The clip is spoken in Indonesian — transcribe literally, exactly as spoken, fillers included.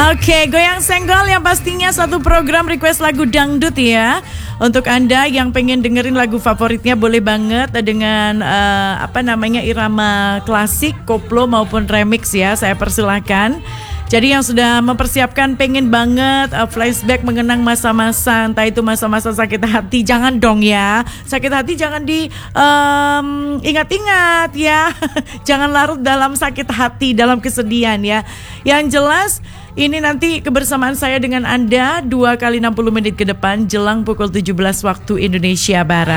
Oke, Goyang Senggol yang pastinya satu program request lagu dangdut ya. Untuk Anda yang pengen dengerin lagu favoritnya boleh banget dengan uh, apa namanya irama klasik, koplo maupun remix ya. Saya persilahkan. Jadi yang sudah mempersiapkan pengen banget uh, flashback mengenang masa-masa, entah itu masa-masa sakit hati, jangan dong ya. Sakit hati jangan di um, ingat-ingat ya. Jangan larut dalam sakit hati, dalam kesedihan ya. Yang jelas ini nanti kebersamaan saya dengan Anda dua kali enam puluh menit ke depan jelang pukul tujuh belas waktu Indonesia Barat.